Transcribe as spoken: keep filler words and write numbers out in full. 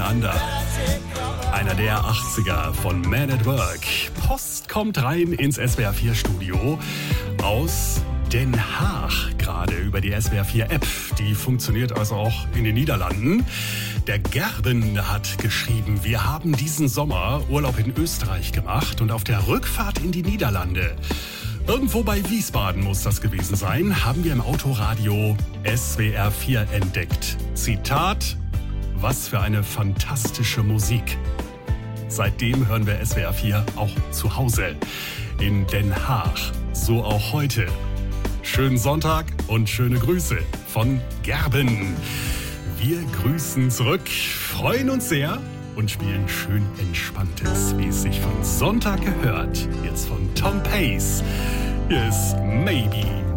Under. Einer der achtziger von Man at Work. Post kommt rein ins S W R vier Studio aus Den Haag, gerade über die S W R vier App. Die funktioniert also auch in den Niederlanden. Der Gerben hat geschrieben, wir haben diesen Sommer Urlaub in Österreich gemacht und auf der Rückfahrt in die Niederlande, irgendwo bei Wiesbaden muss das gewesen sein, haben wir im Autoradio S W R vier entdeckt. Zitat, was für eine fantastische Musik. Seitdem hören wir S W R vier auch zu Hause in Den Haag. So auch heute. Schönen Sonntag und schöne Grüße von Gerben. Wir grüßen zurück, freuen uns sehr und spielen schön Entspanntes, wie es sich von Sonntag gehört. Jetzt von Tom Pace. Hier ist Maybe.